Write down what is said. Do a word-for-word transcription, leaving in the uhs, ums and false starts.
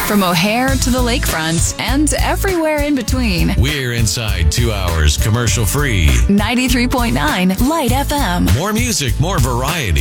From O'Hare to the lakefront and everywhere in between. We're inside two hours commercial free. ninety-three point nine Light F M. More music, more variety.